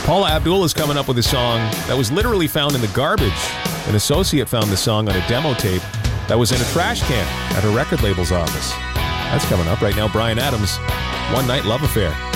Paula Abdul is coming up with a song that was literally found in the garbage. An associate found the song on a demo tape that was in a trash can at her record label's office. That's coming up right now. Bryan Adams, One Night Love Affair.